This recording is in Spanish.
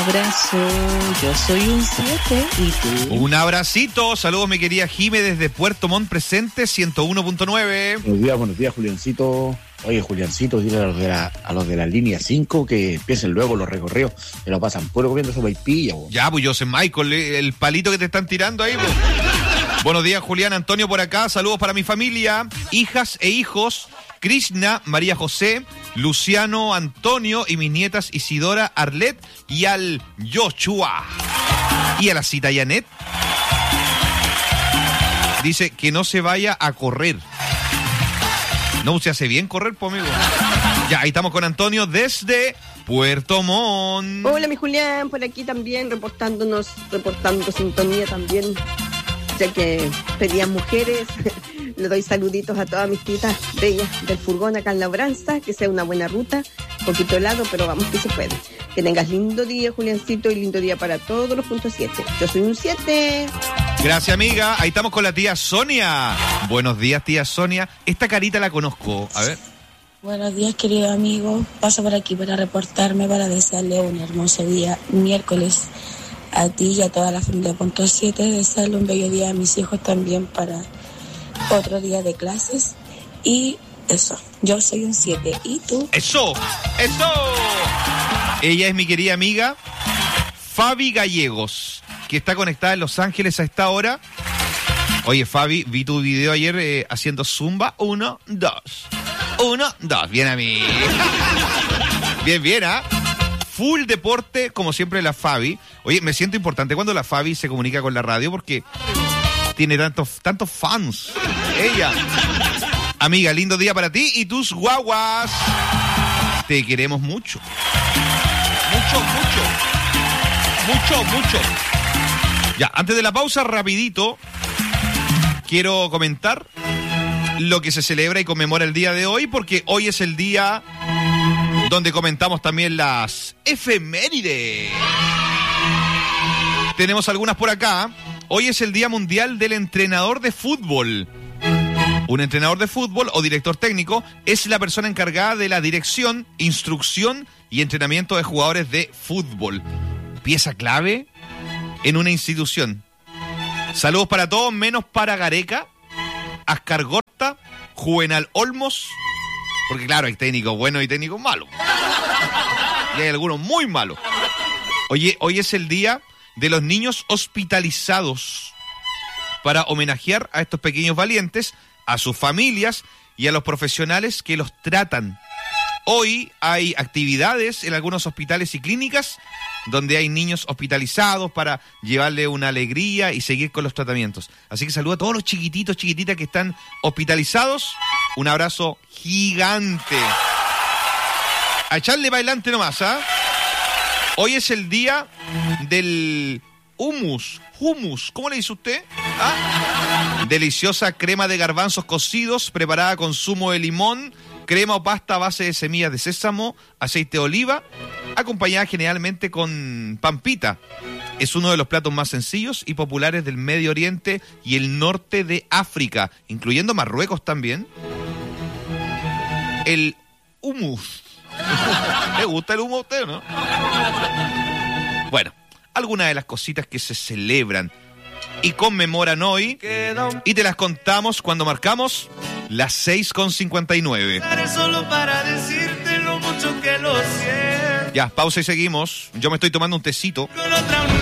abrazo. Yo soy un 7. ¿Y tú? Un abracito. Saludos, mi querida Jime, desde Puerto Montt presente, 101.9. Buenos días, Juliancito. Oye, Juliancito, dile a los de la línea 5 que empiecen luego los recorridos, que lo pasan puro comiendo sopa y pilla. Ya, pues yo sé, Michael, el palito que te están tirando ahí, pues. Buenos días, Julián, Antonio por acá. Saludos para mi familia, hijas e hijos, Krishna, María José, Luciano, Antonio y mis nietas Isidora, Arlet y al Joshua. Y a la cita Janet. Dice que no se vaya a correr. No, se hace bien correr, pues, amigo. Ya, ahí estamos con Antonio desde Puerto Montt. Hola, mi Julián, por aquí también, reportando sintonía también, ya que pedían mujeres. Le doy saluditos a todas mis titas bellas del furgón acá en Labranza, que sea una buena ruta, poquito helado, pero vamos que se puede. Que tengas lindo día, Juliancito, y lindo día para todos los puntos 7. Yo soy un 7. Gracias, amiga. Ahí estamos con la tía Sonia. Buenos días, tía Sonia. Esta carita la conozco. A ver. Buenos días, querido amigo. Paso por aquí para reportarme, para desearle un hermoso día miércoles a ti y a toda la familia Punto 7. Desearle un bello día a mis hijos también para otro día de clases. Y eso, yo soy un 7. ¿Y tú? ¡Eso! Ella es mi querida amiga Fabi Gallegos, que está conectada en Los Ángeles a esta hora. Oye, Fabi, vi tu video ayer haciendo zumba. 1, 2. 1, 2. Bien a mí. Bien, ¿ah? Full deporte, como siempre, la Fabi. Oye, me siento importante cuando la Fabi se comunica con la radio porque tiene tantos fans. Ella. Amiga, lindo día para ti y tus guaguas. Te queremos mucho. Mucho. Ya, antes de la pausa, rapidito, quiero comentar lo que se celebra y conmemora el día de hoy, porque hoy es el día donde comentamos también las efemérides. Tenemos algunas por acá. Hoy es el Día Mundial del Entrenador de Fútbol. Un entrenador de fútbol o director técnico es la persona encargada de la dirección, instrucción y entrenamiento de jugadores de fútbol. Pieza clave en una institución. Saludos para todos, menos para Gareca, Ascar Gorta, Juvenal Olmos, porque claro, hay técnicos buenos y técnicos malos. Y hay algunos muy malos. Oye, hoy es el día de los niños hospitalizados, para homenajear a estos pequeños valientes, a sus familias y a los profesionales que los tratan. Hoy hay actividades en algunos hospitales y clínicas donde hay niños hospitalizados para llevarle una alegría y seguir con los tratamientos. Así que saludo a todos los chiquititas que están hospitalizados. Un abrazo gigante. A echarle bailante nomás, ¿ah? Hoy es el día del hummus, ¿cómo le dice usted? ¿Ah? Deliciosa crema de garbanzos cocidos preparada con zumo de limón, crema o pasta a base de semillas de sésamo, aceite de oliva, acompañada generalmente con pampita. Es uno de los platos más sencillos y populares del Medio Oriente y el norte de África, incluyendo Marruecos también. El hummus. ¿Le gusta el hummus a usted o no? Bueno, algunas de las cositas que se celebran y conmemoran hoy, y te las contamos cuando marcamos las 6:59. Solo para decirte lo mucho que lo siento. Ya, pausa y seguimos. Yo me estoy tomando un tecito.